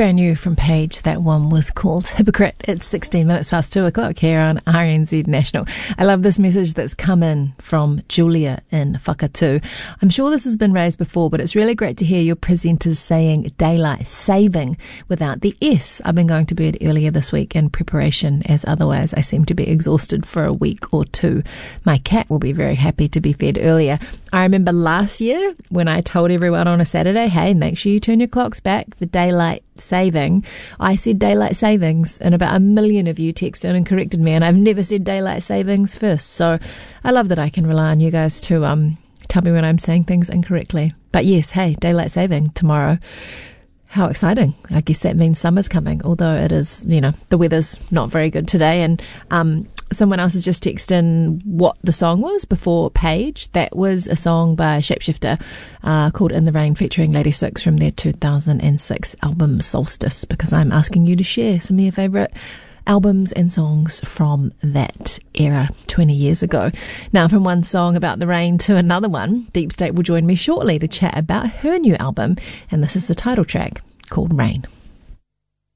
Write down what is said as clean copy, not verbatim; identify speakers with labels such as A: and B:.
A: Brand new from Page. That one was called Hypocrite. It's 16 minutes past 2 o'clock here on RNZ National. I love this message that's come in from Julia in Whakatū. I'm sure this has been raised before, but it's really great to hear your presenters saying daylight saving without the S. I've been going to bed earlier this week in preparation, as otherwise I seem to be exhausted for a week or two. My cat will be very happy to be fed earlier. I remember last year when I told everyone on a Saturday, hey, make sure you turn your clocks back for daylight saving. I said daylight savings, and about 1 million of you texted and corrected me, and I've never said daylight savings first. So I love that I can rely on you guys to tell me when I'm saying things incorrectly. But yes, hey, daylight saving tomorrow. How exciting. I guess that means summer's coming, although it is, the weather's not very good today. And someone else has just texted in what the song was before Page. That was a song by Shapeshifter called In the Rain, featuring Lady Six from their 2006 album Solstice, because I'm asking you to share some of your favourite albums and songs from that era 20 years ago. Now, from one song about the rain to another one, Deep State will join me shortly to chat about her new album, and this is the title track called Rain.